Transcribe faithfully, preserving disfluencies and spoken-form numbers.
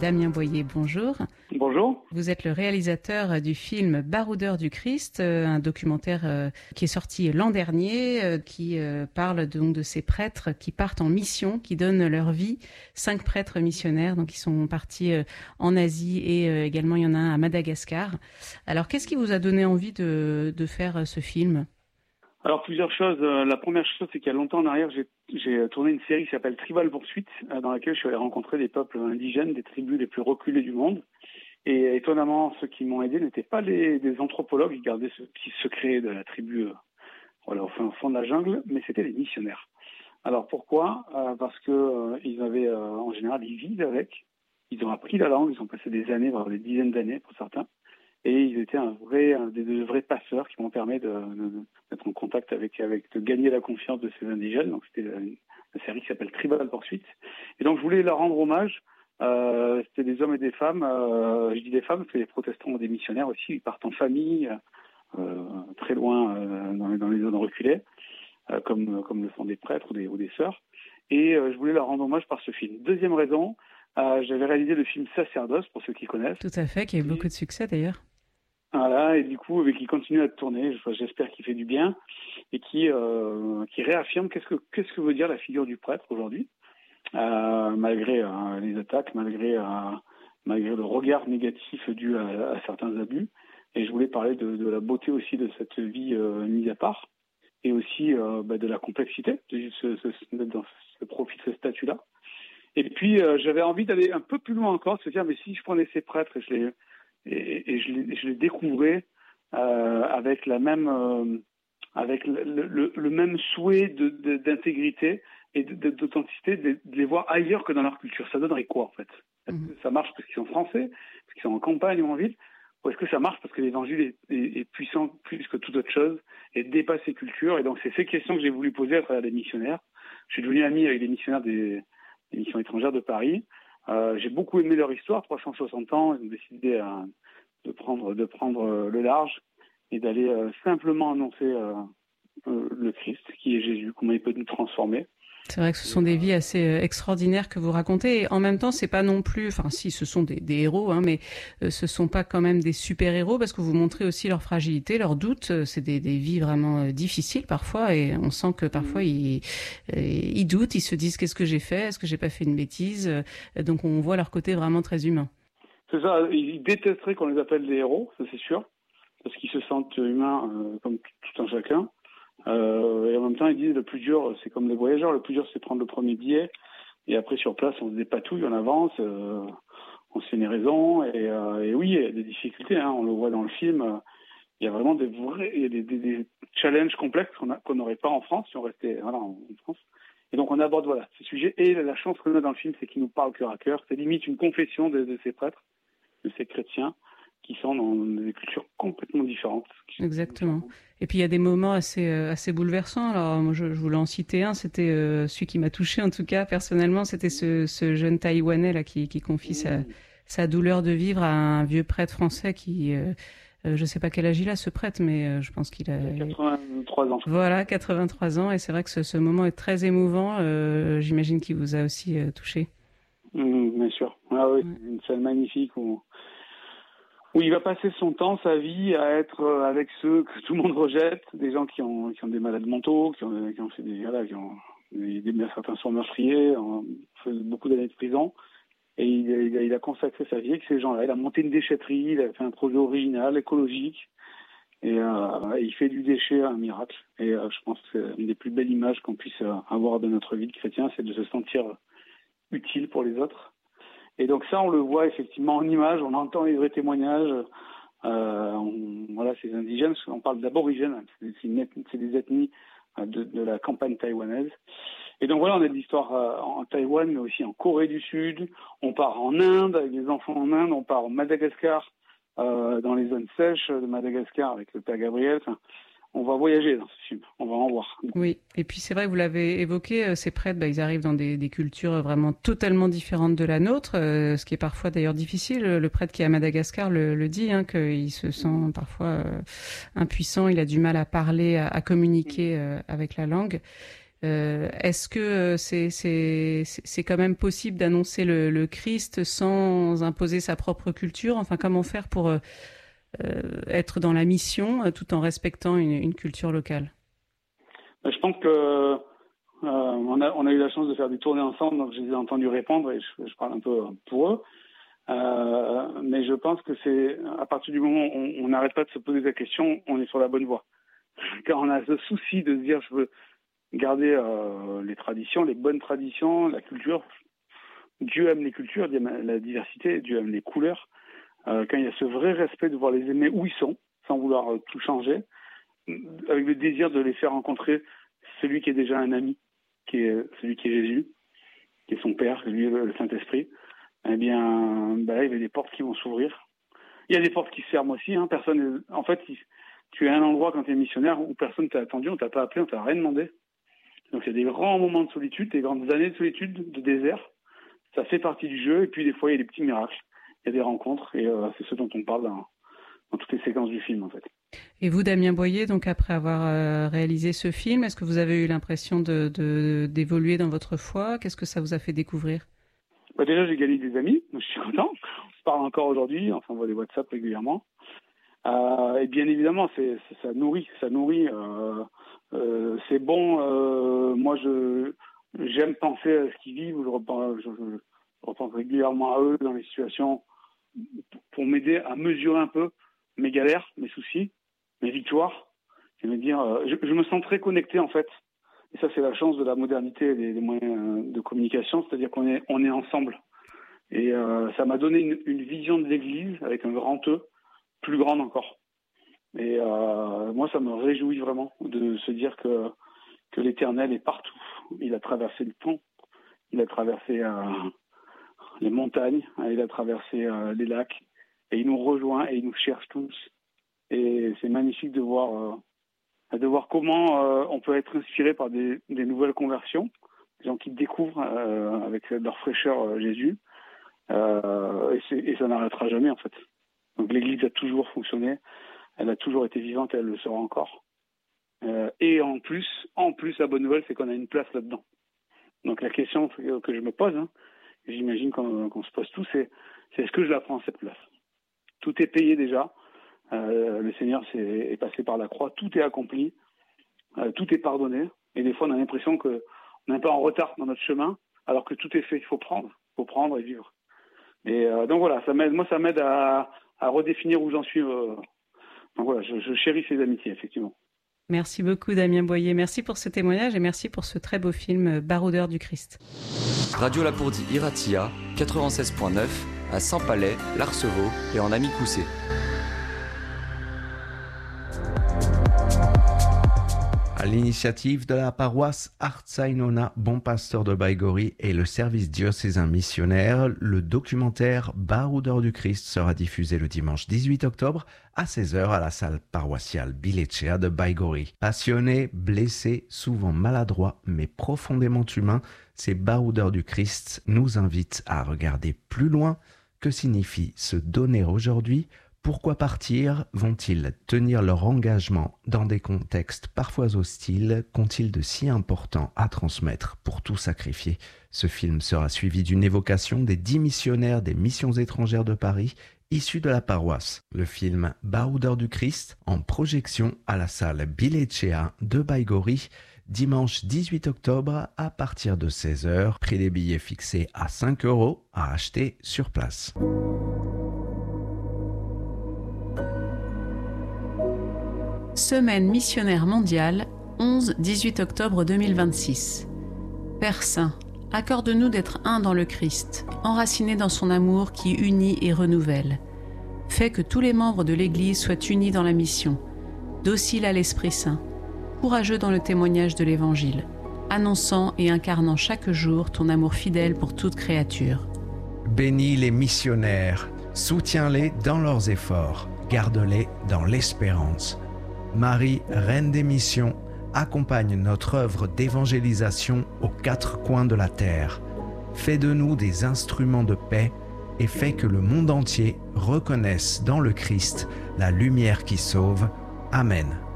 Damien Boyer, bonjour. Bonjour. Vous êtes le réalisateur du film Baroudeur du Christ, un documentaire qui est sorti l'an dernier, qui parle donc de ces prêtres qui partent en mission, qui donnent leur vie. Cinq prêtres missionnaires, donc ils sont partis en Asie et également il y en a un à Madagascar. Alors qu'est-ce qui vous a donné envie de, de faire ce film ? Alors plusieurs choses. La première chose, c'est qu'il y a longtemps en arrière, j'ai, j'ai tourné une série qui s'appelle Tribal Pursuit, dans laquelle je suis allé rencontrer des peuples indigènes, des tribus les plus reculées du monde. Et étonnamment, ceux qui m'ont aidé n'étaient pas les, des anthropologues qui gardaient ce petit secret de la tribu, euh, voilà, au fin fond de la jungle, mais c'était des missionnaires. Alors pourquoi ? euh, Parce que euh, ils avaient, euh, en général, ils vivent avec, ils ont appris la langue, ils ont passé des années, voire des dizaines d'années pour certains. Et ils étaient un vrai, un des, de vrais passeurs qui m'ont permis de, de, d'être en contact avec, avec, de gagner la confiance de ces indigènes. Donc c'était une, une série qui s'appelle Tribal Pursuit. Et donc je voulais leur rendre hommage. Euh, c'était des hommes et des femmes. Euh, je dis des femmes parce que les protestants ont des missionnaires aussi. Ils partent en famille, euh, très loin euh, dans, les, dans les zones reculées, euh, comme, comme le font des prêtres ou des, ou des sœurs. Et euh, je voulais leur rendre hommage par ce film. Deuxième raison, euh, j'avais réalisé le film Sacerdoce, pour ceux qui connaissent. Tout à fait, qui a eu beaucoup de succès d'ailleurs. Voilà, et du coup, qui continue à tourner, j'espère qu'il fait du bien, et qui euh, qui réaffirme qu'est-ce que qu'est-ce que veut dire la figure du prêtre aujourd'hui, euh, malgré euh, les attaques, malgré euh, malgré le regard négatif dû à, à certains abus. Et je voulais parler de, de la beauté aussi de cette vie euh, mise à part, et aussi euh, bah, de la complexité de ce, ce, dans ce profil, ce statut-là. Et puis euh, j'avais envie d'aller un peu plus loin encore, de se dire mais si je prenais ces prêtres et je les Et, et je, les, je les découvrais euh, avec la même, euh, avec le, le, le même souhait de, de, d'intégrité et de, de, d'authenticité, de, de les voir ailleurs que dans leur culture. Ça donnerait quoi en fait ? Est-ce que ça marche parce qu'ils sont français, parce qu'ils sont en campagne ou en ville, ou est-ce que ça marche parce que l'évangile est, est, est puissant plus que toute autre chose et dépasse les cultures ? Et donc c'est ces questions que j'ai voulu poser à travers des missionnaires. Je suis devenu ami avec des missionnaires des, des missions étrangères de Paris. Euh, j'ai beaucoup aimé leur histoire, trois cent soixante ans, ils ont décidé euh, de prendre de prendre le large et d'aller euh, simplement annoncer euh, euh, le Christ, qui est Jésus, comment il peut nous transformer. C'est vrai que ce sont des vies assez extraordinaires que vous racontez, et en même temps, c'est pas non plus, enfin si, ce sont des, des héros, hein, mais euh, ce sont pas quand même des super-héros, parce que vous montrez aussi leur fragilité, leurs doutes. C'est des, des vies vraiment euh, difficiles parfois, et on sent que parfois mmh. ils, euh, ils doutent, ils se disent qu'est-ce que j'ai fait, est-ce que j'ai pas fait une bêtise, euh, donc on voit leur côté vraiment très humain. C'est ça, ils détesteraient qu'on les appelle des héros, ça c'est sûr, parce qu'ils se sentent humains euh, comme tout un chacun. Euh, et en même temps, ils disent le plus dur, c'est comme les voyageurs, le plus dur, c'est prendre le premier billet. Et après, sur place, on se dépatouille, on avance, euh, on se fait une raison. Et, euh, et oui, il y a des difficultés, hein, on le voit dans le film. Euh, il y a vraiment des vrais, il y a des, des, des challenges complexes qu'on a, qu'on n'aurait pas en France si on restait voilà, en, en France. Et donc, on aborde voilà ces sujets. Et la chance qu'on a dans le film, c'est qu'il nous parle cœur à cœur. C'est limite une confession de, de ces prêtres, de ces chrétiens, qui sont dans des cultures complètement différentes. Exactement. Et puis il y a des moments assez euh, assez bouleversants. Alors moi je, je voulais en citer un, c'était euh, celui qui m'a touché en tout cas personnellement, c'était ce, ce jeune Taïwanais là qui, qui confie mmh. sa, sa douleur de vivre à un vieux prêtre français qui, euh, euh, je sais pas quel âge il a ce prêtre, mais euh, je pense qu'il a quatre-vingt-trois ans. Voilà, quatre-vingt-trois ans, et c'est vrai que ce, ce moment est très émouvant. Euh, j'imagine qu'il vous a aussi euh, touché. Mmh, bien sûr. Ah oui, ouais. Une scène magnifique où. où il va passer son temps, sa vie, à être avec ceux que tout le monde rejette, des gens qui ont, qui ont des malades mentaux, qui ont, qui ont fait des, voilà, qui ont, des, des, certains sont meurtriers, ont fait beaucoup d'années de prison. Et il, il, a, il a consacré sa vie avec ces gens-là. Il a monté une déchetterie, il a fait un projet original, écologique. Et, euh, et il fait du déchet un miracle. Et euh, je pense que c'est une des plus belles images qu'on puisse avoir de notre vie de chrétien, c'est de se sentir utile pour les autres. Et donc ça, on le voit effectivement en images, on entend les vrais témoignages. Euh, on, voilà, ces indigènes, on parle d'aborigènes, c'est, c'est, une, c'est des ethnies de, de la campagne taïwanaise. Et donc voilà, on a de l'histoire euh, en Taïwan, mais aussi en Corée du Sud. On part en Inde avec des enfants en Inde, on part au Madagascar, euh, dans les zones sèches de Madagascar avec le père Gabriel. Enfin, on va voyager dans ce film, on va en voir. Oui, et puis c'est vrai, vous l'avez évoqué, ces prêtres, bah, ils arrivent dans des, des cultures vraiment totalement différentes de la nôtre, euh, ce qui est parfois d'ailleurs difficile. Le prêtre qui est à Madagascar le, le dit, hein, qu'il se sent parfois euh, impuissant, il a du mal à parler, à, à communiquer euh, avec la langue. Euh, est-ce que c'est, c'est, c'est quand même possible d'annoncer le, le Christ sans imposer sa propre culture? Enfin, comment faire pour euh, être dans la mission tout en respectant une, une culture locale? Je pense que euh, on, a, on a eu la chance de faire des tournées ensemble, donc je les ai entendus répondre et je, je parle un peu pour eux. Euh, mais je pense que c'est à partir du moment où on n'arrête pas de se poser la question, on est sur la bonne voie. Car on a ce souci de se dire je veux garder euh, les traditions, les bonnes traditions, la culture. Dieu aime les cultures, Dieu aime la diversité, Dieu aime les couleurs. Euh, quand il y a ce vrai respect de voir les aimer où ils sont, sans vouloir euh, tout changer, avec le désir de les faire rencontrer celui qui est déjà un ami, qui est celui qui est Jésus, qui est son Père, lui le Saint-Esprit, eh bien, ben là, il y a des portes qui vont s'ouvrir. Il y a des portes qui se ferment aussi. Hein. Personne, en fait, tu es à un endroit quand tu es missionnaire où personne t'a attendu, on t'a pas appelé, on t'a rien demandé. Donc il y a des grands moments de solitude, des grandes années de solitude, de désert. Ça fait partie du jeu. Et puis des fois, il y a des petits miracles, il y a des rencontres. Et euh, c'est ce dont on parle dans, dans toutes les séquences du film, en fait. Et vous, Damien Boyer, donc après avoir euh, réalisé ce film, est-ce que vous avez eu l'impression de, de, d'évoluer dans votre foi? Qu'est-ce que ça vous a fait découvrir? Bah déjà, j'ai gagné des amis, donc je suis content. On se parle encore aujourd'hui, on s'envoie des WhatsApp régulièrement. Euh, et bien évidemment, c'est, c'est, ça nourrit, ça nourrit. Euh, euh, c'est bon. Euh, moi, je j'aime penser à ce qu'ils vivent. Je repense, je, je, je repense régulièrement à eux dans les situations pour m'aider à mesurer un peu mes galères, mes soucis, mes victoires. Et me dire, euh, je, je me sens très connecté en fait. Et ça, c'est la chance de la modernité et des, des moyens de communication, c'est-à-dire qu'on est on est ensemble. Et euh, ça m'a donné une, une vision de l'Église avec un grand E, plus grande encore. Et euh, moi, ça me réjouit vraiment de se dire que que l'Éternel est partout. Il a traversé le temps, il a traversé euh, les montagnes, il a traversé euh, les lacs, et il nous rejoint et il nous cherche tous. Et c'est magnifique de voir euh, de voir comment euh, on peut être inspiré par des, des nouvelles conversions, des gens qui découvrent euh, avec leur fraîcheur euh, Jésus. Euh, et, c'est, et ça n'arrêtera jamais en fait. Donc l'Église a toujours fonctionné, elle a toujours été vivante et elle le sera encore. Euh, et en plus, en plus, la bonne nouvelle, c'est qu'on a une place là-dedans. Donc la question que je me pose, hein, j'imagine qu'on, qu'on se pose tous, c'est, c'est est-ce que je la prends cette place? Tout est payé déjà. Euh, le Seigneur s'est, est passé par la croix, tout est accompli, euh, tout est pardonné. Et des fois, on a l'impression qu'on est un peu en retard dans notre chemin, alors que tout est fait. Il faut prendre, il faut prendre et vivre. Et euh, donc voilà, ça m'aide. Moi, ça m'aide à, à redéfinir où j'en suis. Euh, donc voilà, je, je chéris ces amitiés, effectivement. Merci beaucoup, Damien Boyer. Merci pour ce témoignage et merci pour ce très beau film, Baroudeur du Christ. Radio Lapourdie Iratia, quatre-vingt-seize point neuf, à Saint-Palais, l'Arceveau et en Amicoussé. À l'initiative de la paroisse Artzainona Bon Pasteur de Baïgori et le service diocésain missionnaire, le documentaire Baroudeur du Christ sera diffusé le dimanche dix-huit octobre à seize heures à la salle paroissiale Bilecea de Baïgori. Passionnés, blessés, souvent maladroits, mais profondément humains, ces Baroudeurs du Christ nous invitent à regarder plus loin. Que signifie se donner aujourd'hui? Pourquoi partir? Vont-ils tenir leur engagement dans des contextes parfois hostiles? Qu'ont-ils de si important à transmettre pour tout sacrifier? Ce film sera suivi d'une évocation des dix missionnaires des missions étrangères de Paris, issus de la paroisse. Le film Baroudeur du Christ, en projection à la salle Bilecea de Baïgori, dimanche dix-huit octobre à partir de seize heures. Prix des billets fixé à cinq euros à acheter sur place. Semaine missionnaire mondiale, onze à dix-huit octobre deux mille vingt-six. Père Saint, accorde-nous d'être un dans le Christ, enraciné dans son amour qui unit et renouvelle. Fais que tous les membres de l'Église soient unis dans la mission, dociles à l'Esprit Saint, courageux dans le témoignage de l'Évangile, annonçant et incarnant chaque jour ton amour fidèle pour toute créature. Bénis les missionnaires, soutiens-les dans leurs efforts, garde-les dans l'espérance. Marie, Reine des Missions, accompagne notre œuvre d'évangélisation aux quatre coins de la terre. Fais de nous des instruments de paix et fais que le monde entier reconnaisse dans le Christ la lumière qui sauve. Amen.